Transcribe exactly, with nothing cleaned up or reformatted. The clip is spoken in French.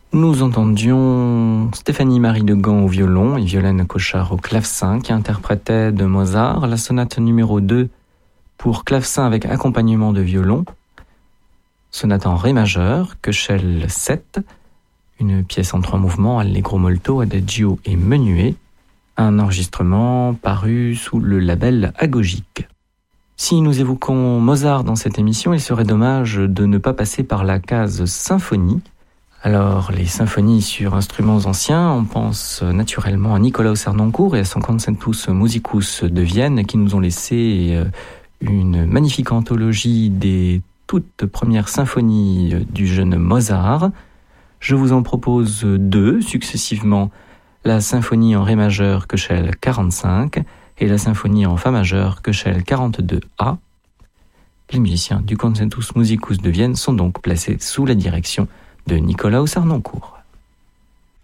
Nous entendions Stéphanie-Marie de Gand au violon et Violaine Cochard au clavecin qui interprétait de Mozart la sonate numéro deux pour clavecin avec accompagnement de violon, sonate en ré majeur, Köchel sept, une pièce en trois mouvements, allegro molto, adagio et menuet, un enregistrement paru sous le label Agogique. Si nous évoquons Mozart dans cette émission, il serait dommage de ne pas passer par la case symphonie. Alors, les symphonies sur instruments anciens, on pense naturellement à Nikolaus Harnoncourt et à son Concertus Musicus de Vienne qui nous ont laissé une magnifique anthologie des toutes premières symphonies du jeune Mozart. Je vous en propose deux successivement, la symphonie en ré majeur Köchel quarante-cinq et la symphonie en fa majeur Köchel quarante-deux A. Les musiciens du Concertus Musicus de Vienne sont donc placés sous la direction de Nikolaus Harnoncourt.